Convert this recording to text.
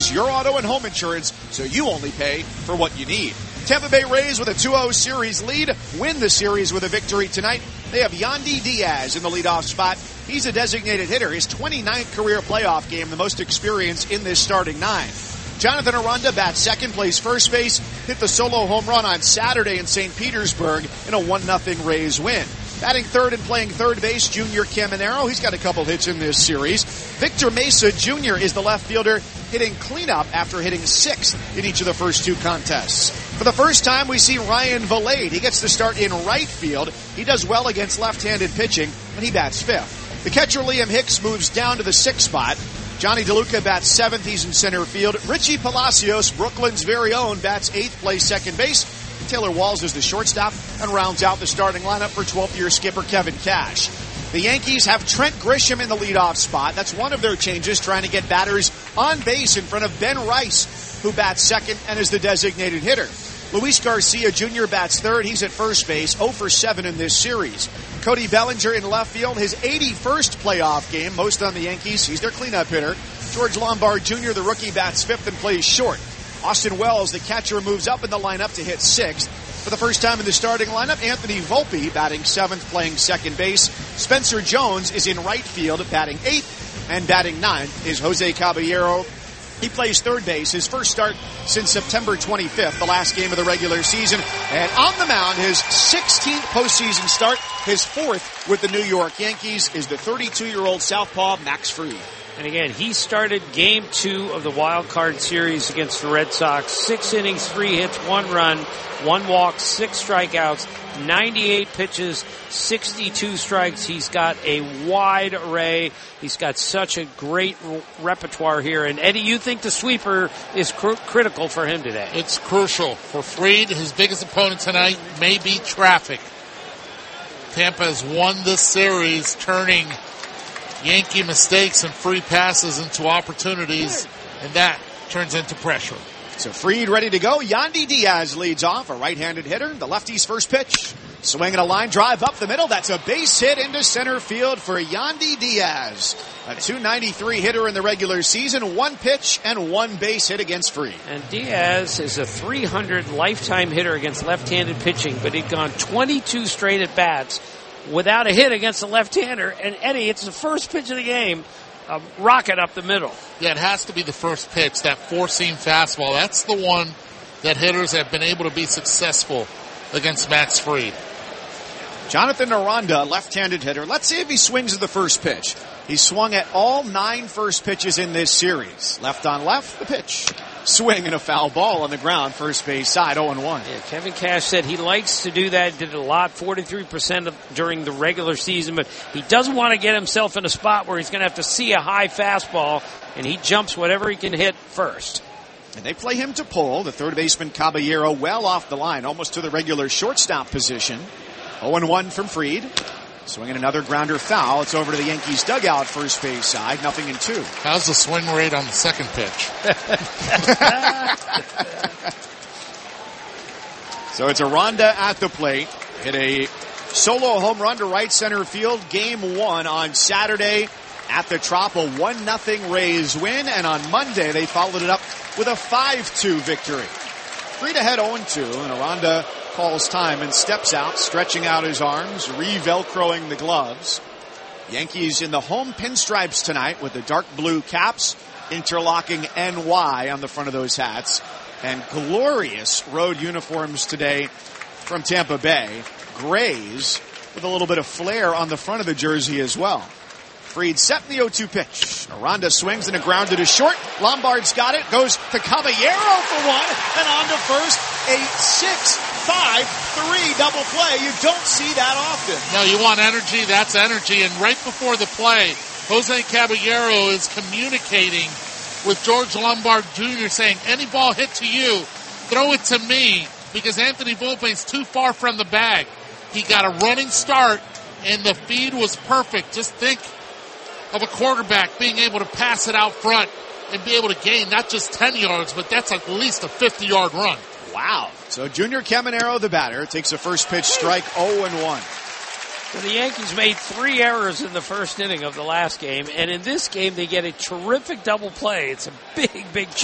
It's your auto and home insurance, so you only pay for what you need. Tampa Bay Rays with a 2-0 series lead win the series with a victory tonight. They have Yandy Diaz in the leadoff spot. He's a designated hitter. His 29th career playoff game, the most experience in this starting nine. Jonathan Aranda bats second, plays first base, hit the solo home run on Saturday in St. Petersburg in a 1-0 Rays win. Batting third and playing third base, Junior Caminero. He's got a couple hits in this series. Victor Mesa Jr. is the left fielder, hitting cleanup after hitting sixth in each of the first two contests. For the first time, we see Ryan Valade. He gets the start in right field. He does well against left-handed pitching, and he bats fifth. The catcher, Liam Hicks, moves down to the sixth spot. Johnny DeLuca bats seventh. He's in center field. Richie Palacios, Brooklyn's very own, bats eighth, plays second base. Taylor Walls is the shortstop and rounds out the starting lineup for 12th-year skipper Kevin Cash. The Yankees have Trent Grisham in the leadoff spot. That's one of their changes, trying to get batters on base in front of Ben Rice, who bats second and is the designated hitter. Luis Garcia Jr. bats third. He's at first base, 0 for 7 in this series. Cody Bellinger in left field, his 81st playoff game, most on the Yankees. He's their cleanup hitter. George Lombard Jr., the rookie, bats fifth and plays short. Austin Wells, the catcher, moves up in the lineup to hit sixth. For the first time in the starting lineup, Anthony Volpe batting seventh, playing second base. Spencer Jones is in right field, batting eighth, and batting ninth is Jose Caballero. He plays third base, his first start since September 25th, the last game of the regular season. And on the mound, his 16th postseason start, his fourth with the New York Yankees, is the 32-year-old southpaw Max Fried. And again, he started game 2 of the wild card series against the Red Sox. 6 innings, 3 hits, 1 run, 1 walk, 6 strikeouts, 98 pitches, 62 strikes. He's got a wide array. He's got such a great repertoire here. And Eddie, you think the sweeper is critical for him today? It's crucial. For Fried, his biggest opponent tonight may be traffic. Tampa has won this series, turning Yankee mistakes and free passes into opportunities, and that turns into pressure. So Fried ready to go. Yandy Diaz leads off, a right-handed hitter. The lefty's first pitch. Swinging a line drive up the middle. That's a base hit into center field for Yandy Diaz. A .293 hitter in the regular season, 1 pitch and 1 base hit against Fried. And Diaz is a .300 lifetime hitter against left-handed pitching, but he'd gone 22 straight at bats without a hit against a left-hander. And Eddie, it's the first pitch of the game, a rocket up the middle. Yeah, it has to be the first pitch, that four-seam fastball. That's the one that hitters have been able to be successful against Max Fried. Jonathan Aranda, left-handed hitter. Let's see if he swings at the first pitch. He swung at all 9 first pitches in this series. Left on left, the pitch. Swing and a foul ball on the ground, first base side, 0-1. Yeah, Kevin Cash said he likes to do that, did it a lot, 43% during the regular season, but he doesn't want to get himself in a spot where he's going to have to see a high fastball, and he jumps whatever he can hit first. And they play him to pull. The third baseman Caballero well off the line, almost to the regular shortstop position. 0-1 from Fried. Swinging another grounder foul. It's over to the Yankees dugout, first base side, 0-2. How's the swing rate on the second pitch? So it's Aranda at the plate. Hit a solo home run to right center field, game 1 on Saturday at the Trop, a 1-0 Rays win. And on Monday, they followed it up with a 5-2 victory. Fried ahead 0-2, and Aranda calls time and steps out, stretching out his arms, re-velcroing the gloves. Yankees in the home pinstripes tonight with the dark blue caps, interlocking NY on the front of those hats, and glorious road uniforms today from Tampa Bay. Grays with a little bit of flair on the front of the jersey as well. Fried set in the 0-2 pitch. Aranda swings and a grounder to short. Lombard's got it. Goes to Caballero for 1. And on to first. A 6-5-3 double play. You don't see that often. No, you want energy. That's energy. And right before the play, Jose Caballero is communicating with George Lombard Jr. saying, any ball hit to you, throw it to me, because Anthony Volpe's too far from the bag. He got a running start, and the feed was perfect. Just think of a quarterback being able to pass it out front and be able to gain not just 10 yards, but that's at least a 50-yard run. Wow. So Junior Caminero, the batter, takes a first pitch strike, 0-1. So the Yankees made 3 errors in the first inning of the last game, and in this game they get a terrific double play. It's a big, big